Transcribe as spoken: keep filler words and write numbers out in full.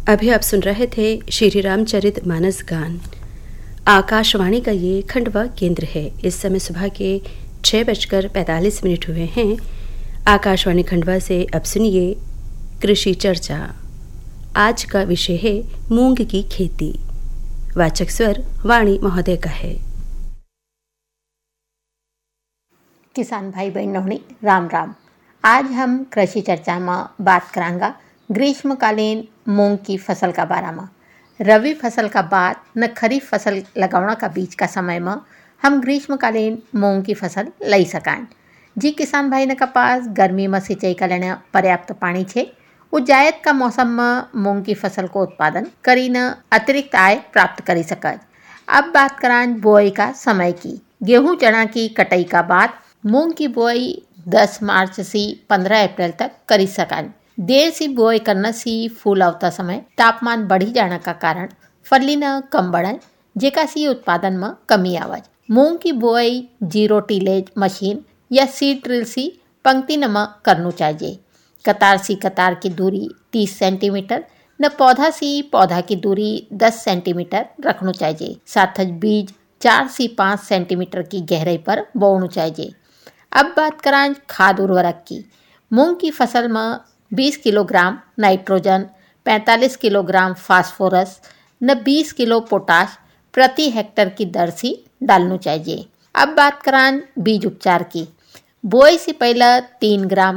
अभी आप सुन रहे थे श्री रामचरित मानस गान। आकाशवाणी का ये खंडवा केंद्र है। इस समय सुबह के छः बजकर पैंतालीस मिनट हुए हैं। आकाशवाणी खंडवा से अब सुनिए कृषि चर्चा। आज का विषय है मूंग की खेती। वाचक स्वर वाणी महोदय का है। किसान भाई बहनों राम राम। आज हम कृषि चर्चा में बात करांगा ग्रीष्मकालीन मूंग की फसल का बारे में। रबी फसल का बाद न खरीफ फसल लगावना का बीच का समय में हम ग्रीष्मकालीन मूंग की फसल लई सकाएं। जी किसान भाई ने का पास गर्मी में सिंचाई का लेने पर्याप्त पानी छे, वो जायद का मौसम में मूंग की फसल को उत्पादन करी न अतिरिक्त आय प्राप्त करी सके। अब बात करां बुआई का समय की। गेहूं चना की कटाई का बाद मूंग की बुआई दस मार्च से पंद्रह अप्रैल तक करी सकाएं। देर से बुआई करने से फूल आवता समय तापमान बढ़ी जाने का कारण फली न कम बढ़े, जेका सी उत्पादन में कमी आवे। मूंग की बुआई जीरो टीलेज मशीन या सीड ड्रिल से पंक्ति न करना चाहिए। कतार से कतार की दूरी तीस सेंटीमीटर न पौधा से पौधा की दूरी दस सेंटीमीटर रखना चाहिए। साथ ही बीज चार से पाँच सेंटीमीटर की गहराई पर बोना चाहिए। अब बात करें खाद उर्वरक की। मूंग की फसल में बीस किलोग्राम नाइट्रोजन, पैंतालीस किलोग्राम फास्फोरस न बीस किलो पोटाश प्रति हेक्टर की दर से डालना चाहिए। अब बात करें बीज उपचार की। बुआई से पहले तीन ग्राम